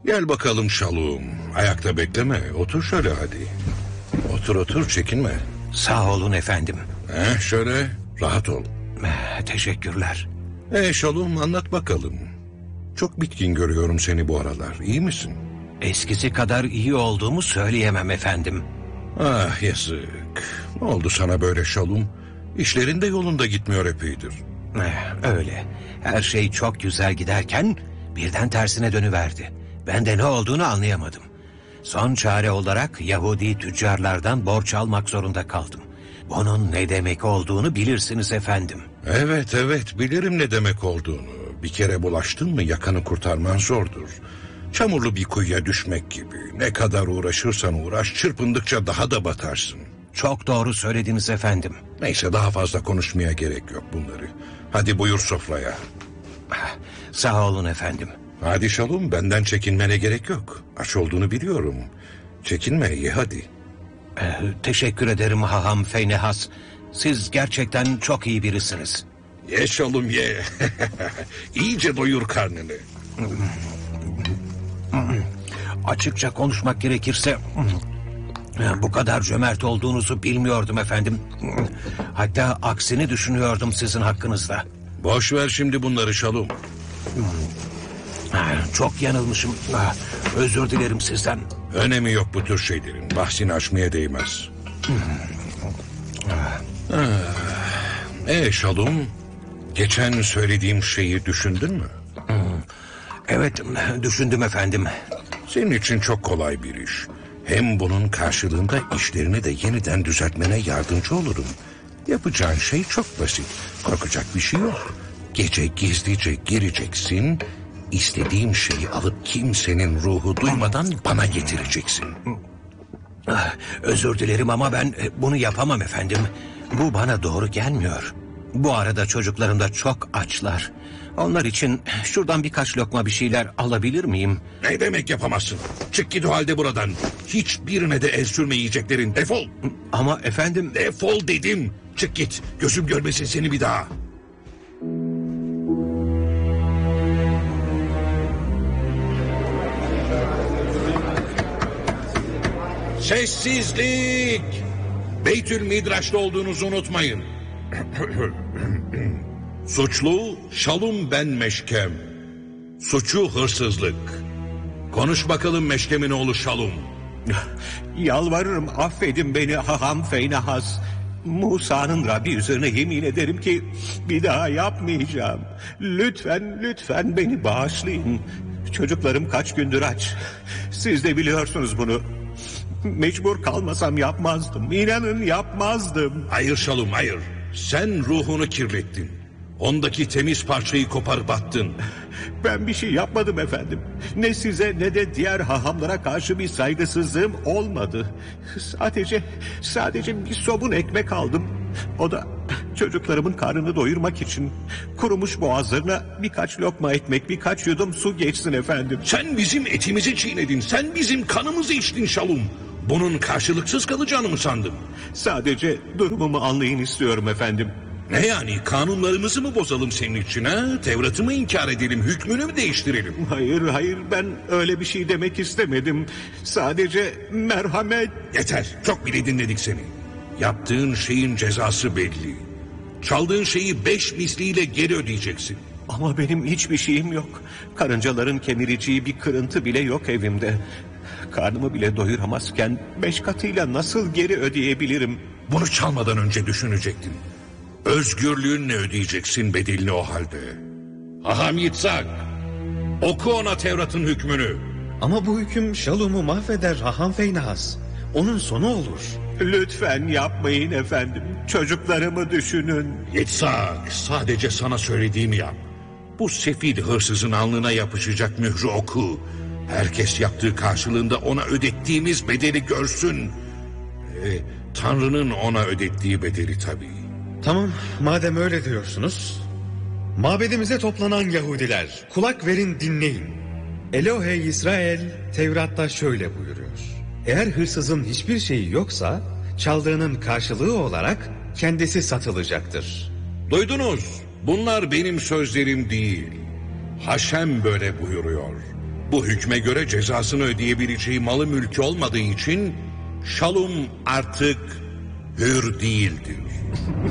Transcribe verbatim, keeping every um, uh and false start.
Gel bakalım Şalum. Ayakta bekleme. Otur şöyle hadi. Otur otur, çekinme. Sağ olun efendim. Heh, şöyle rahat ol. Teşekkürler. E Şalum, anlat bakalım. Çok bitkin görüyorum seni bu aralar. İyi misin? Eskisi kadar iyi olduğumu söyleyemem efendim. Ah yazık. Ne oldu sana böyle Şalum? İşlerin de yolunda gitmiyor epeydir. Öyle. Her şey çok güzel giderken birden tersine dönüverdi. Ben de ne olduğunu anlayamadım. Son çare olarak Yahudi tüccarlardan borç almak zorunda kaldım. Bunun ne demek olduğunu bilirsiniz efendim. Evet evet, bilirim ne demek olduğunu. Bir kere bulaştın mı yakanı kurtarman zordur. Çamurlu bir kuyuya düşmek gibi. Ne kadar uğraşırsan uğraş, çırpındıkça daha da batarsın. Çok doğru söylediniz efendim. Neyse, daha fazla konuşmaya gerek yok bunları. Hadi buyur sofraya. Sağ olun efendim. Hadi Şalum, benden çekinmene gerek yok. Aç olduğunu biliyorum. Çekinme, ye hadi. Ee, teşekkür ederim haham Feynehas. Siz gerçekten çok iyi birisiniz. Ye Şalum ye. İyice doyur karnını. Açıkça konuşmak gerekirse bu kadar cömert olduğunuzu bilmiyordum efendim. Hatta aksini düşünüyordum sizin hakkınızda. Boş ver şimdi bunları Şalum. Çok yanılmışım. Özür dilerim sizden. Önemi yok bu tür şeylerin. Bahsini açmaya değmez. E Şalum, geçen söylediğim şeyi düşündün mü? Evet, düşündüm efendim. Senin için çok kolay bir iş. Hem bunun karşılığında işlerini de yeniden düzeltmene yardımcı olurum. Yapacağın şey çok basit. Korkacak bir şey yok. Gece gizlice gireceksin. İstediğim şeyi alıp kimsenin ruhu duymadan bana getireceksin. Özür dilerim ama ben bunu yapamam efendim. Bu bana doğru gelmiyor. Bu arada çocuklarım da çok açlar. Onlar için şuradan birkaç lokma bir şeyler alabilir miyim? Ne demek yapamazsın? Çık git o halde buradan. Hiçbirine de el sürme yiyeceklerin. Defol. Ama efendim... Defol dedim. Çık git. Gözüm görmesin seni bir daha. Sessizlik. Beytül Midraş'ta olduğunuzu unutmayın. Suçlu Şalum ben Meşkem. Suçu hırsızlık. Konuş bakalım Meşkem'in oğlu Şalum. Yalvarırım, affedin beni haham Feynehas. Musa'nın Rabbi üzerine yemin ederim ki bir daha yapmayacağım. Lütfen lütfen beni bağışlayın. Çocuklarım kaç gündür aç. Siz de biliyorsunuz bunu. Mecbur kalmasam yapmazdım. İnanın yapmazdım. Hayır Şalum, hayır. Sen ruhunu kirlettin. Ondaki temiz parçayı koparıp attın. Ben bir şey yapmadım efendim. Ne size ne de diğer hahamlara karşı bir saygısızlığım olmadı. Sadece, sadece bir sobun ekmek aldım. O da çocuklarımın karnını doyurmak için. Kurumuş boğazlarına birkaç lokma ekmek, birkaç yudum su geçsin efendim. Sen bizim etimizi çiğnedin. Sen bizim kanımızı içtin Şalum. Bunun karşılıksız kalacağını mı sandın? Sadece durumumu anlayın istiyorum efendim. Ne yani, kanunlarımızı mı bozalım senin için ha? Tevrat'ı mı inkar edelim, hükmünü mü değiştirelim? Hayır hayır, ben öyle bir şey demek istemedim. Sadece merhamet. Yeter, çok bile dinledik seni. Yaptığın şeyin cezası belli. Çaldığın şeyi beş misliyle geri ödeyeceksin. Ama benim hiçbir şeyim yok. Karıncaların kemireceği bir kırıntı bile yok evimde. Karnımı bile doyuramazken beş katıyla nasıl geri ödeyebilirim? Bunu çalmadan önce düşünecektin. Özgürlüğünle ödeyeceksin bedelini o halde. Haham Yitzhak, oku ona Tevrat'ın hükmünü. Ama bu hüküm Şalum'u mahveder haham Feynehas. Onun sonu olur. Lütfen yapmayın efendim. Çocuklarımı düşünün. Yitzhak, sadece sana söylediğimi yap. Bu sefil hırsızın alnına yapışacak mührü oku. Herkes yaptığı karşılığında ona ödettiğimiz bedeli görsün. Ee, Tanrı'nın ona ödettiği bedeli tabii. Tamam, madem öyle diyorsunuz. Mabedimize toplanan Yahudiler, kulak verin, dinleyin. Elohe İsrail Tevrat'ta şöyle buyuruyor. Eğer hırsızın hiçbir şeyi yoksa çaldığının karşılığı olarak kendisi satılacaktır. Duydunuz, bunlar benim sözlerim değil. Haşem böyle buyuruyor. Bu hükme göre cezasını ödeyebileceği malı mülkü olmadığı için Şalum artık hür değildir.